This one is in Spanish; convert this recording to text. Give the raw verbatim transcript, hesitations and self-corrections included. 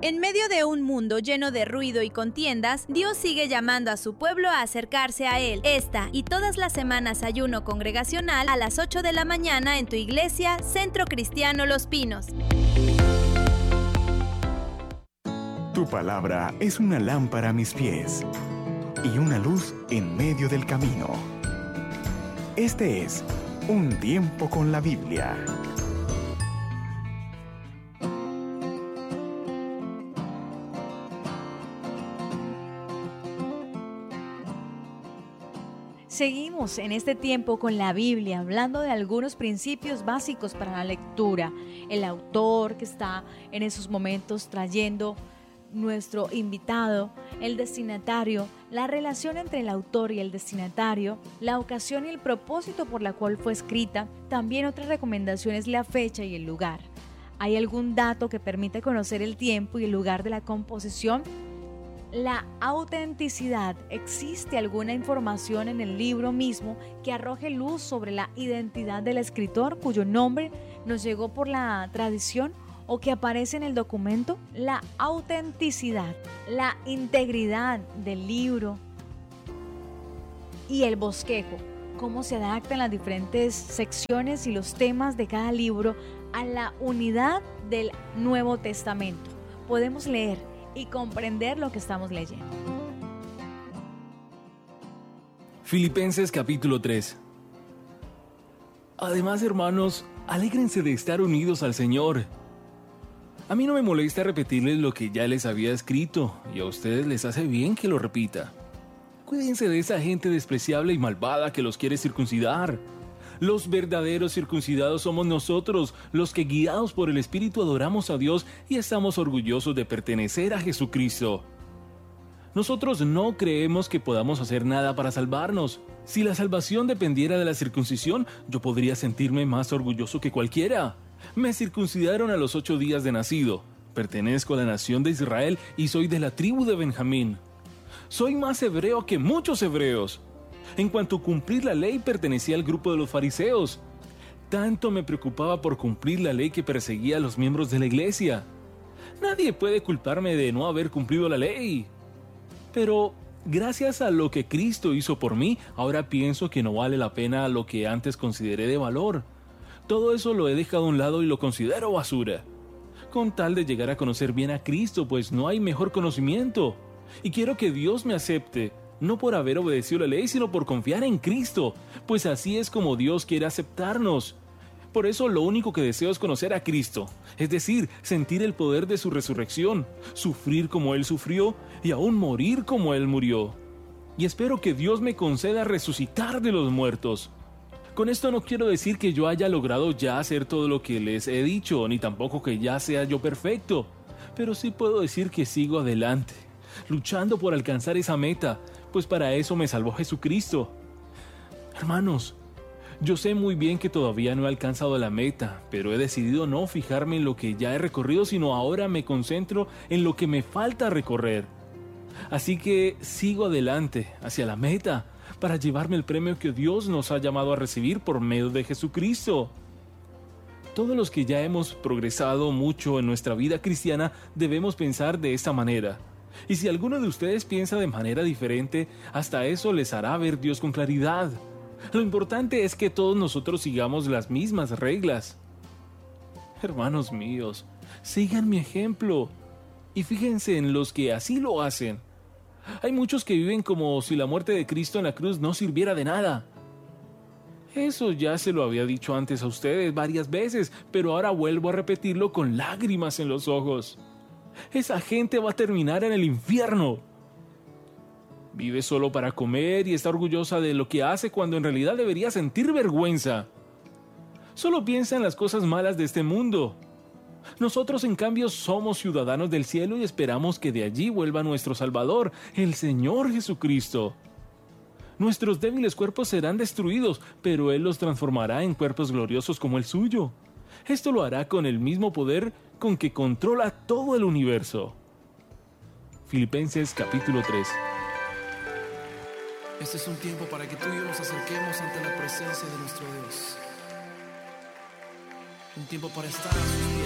En medio de un mundo lleno de ruido y contiendas, Dios sigue llamando a su pueblo a acercarse a Él. Esta y todas las semanas ayuno congregacional a las ocho de la mañana en tu iglesia, Centro Cristiano Los Pinos. Tu palabra es una lámpara a mis pies y una luz en medio del camino. Este es Un Tiempo con la Biblia. Seguimos en este tiempo con la Biblia, hablando de algunos principios básicos para la lectura. El autor que está en esos momentos trayendo nuestro invitado, el destinatario, la relación entre el autor y el destinatario, la ocasión y el propósito por la cual fue escrita. También otra recomendación es la fecha y el lugar. ¿Hay algún dato que permite conocer el tiempo y el lugar de la composición? La autenticidad. ¿Existe alguna información en el libro mismo que arroje luz sobre la identidad del escritor cuyo nombre nos llegó por la tradición o que aparece en el documento? La autenticidad, la integridad del libro y el bosquejo. ¿Cómo se adaptan las diferentes secciones y los temas de cada libro a la unidad del Nuevo Testamento? Podemos leer y comprender lo que estamos leyendo. Filipenses capítulo tres. Además, hermanos, alégrense de estar unidos al Señor. A mí no me molesta repetirles lo que ya les había escrito, y a ustedes les hace bien que lo repita. Cuídense de esa gente despreciable y malvada que los quiere circuncidar. Los verdaderos circuncidados somos nosotros, los que guiados por el Espíritu adoramos a Dios y estamos orgullosos de pertenecer a Jesucristo. Nosotros no creemos que podamos hacer nada para salvarnos. Si la salvación dependiera de la circuncisión, yo podría sentirme más orgulloso que cualquiera. Me circuncidaron a los ocho días de nacido. Pertenezco a la nación de Israel y soy de la tribu de Benjamín. Soy más hebreo que muchos hebreos. En cuanto a cumplir la ley, pertenecía al grupo de los fariseos. Tanto me preocupaba por cumplir la ley que perseguía a los miembros de la iglesia. Nadie puede culparme de no haber cumplido la ley. Pero, gracias a lo que Cristo hizo por mí, ahora pienso que no vale la pena lo que antes consideré de valor. Todo eso lo he dejado a un lado y lo considero basura. Con tal de llegar a conocer bien a Cristo, pues no hay mejor conocimiento. Y quiero que Dios me acepte. No por haber obedecido la ley, sino por confiar en Cristo, pues así es como Dios quiere aceptarnos. Por eso lo único que deseo es conocer a Cristo, es decir, sentir el poder de su resurrección, sufrir como Él sufrió y aún morir como Él murió. Y espero que Dios me conceda resucitar de los muertos. Con esto no quiero decir que yo haya logrado ya hacer todo lo que les he dicho, ni tampoco que ya sea yo perfecto, pero sí puedo decir que sigo adelante, luchando por alcanzar esa meta, pues para eso me salvó Jesucristo. Hermanos, yo sé muy bien que todavía no he alcanzado la meta, pero he decidido no fijarme en lo que ya he recorrido, sino ahora me concentro en lo que me falta recorrer. Así que sigo adelante, hacia la meta, para llevarme el premio que Dios nos ha llamado a recibir por medio de Jesucristo. Todos los que ya hemos progresado mucho en nuestra vida cristiana debemos pensar de esta manera. Y si alguno de ustedes piensa de manera diferente, hasta eso les hará ver Dios con claridad. Lo importante es que todos nosotros sigamos las mismas reglas. Hermanos míos, sigan mi ejemplo y fíjense en los que así lo hacen. Hay muchos que viven como si la muerte de Cristo en la cruz no sirviera de nada. Eso ya se lo había dicho antes a ustedes varias veces, pero ahora vuelvo a repetirlo con lágrimas en los ojos. Esa gente va a terminar en el infierno. Vive solo para comer y está orgullosa de lo que hace cuando en realidad debería sentir vergüenza. Solo piensa en las cosas malas de este mundo. Nosotros, en cambio, somos ciudadanos del cielo y esperamos que de allí vuelva nuestro Salvador, el Señor Jesucristo. Nuestros débiles cuerpos serán destruidos, pero Él los transformará en cuerpos gloriosos como el suyo. Esto lo hará con el mismo poder con que controla todo el universo. Filipenses capítulo tres. Este es un tiempo para que tú y yo nos acerquemos ante la presencia de nuestro Dios. Un tiempo para estar a sus pies.